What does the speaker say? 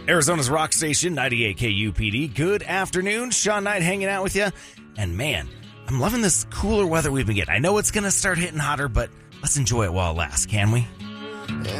Arizona's rock station, 98 KUPD. Good afternoon. Sean Knight hanging out with you. And man, I'm loving this cooler weather we've been getting. I know it's going to start hitting hotter, but let's enjoy it while it lasts, can we?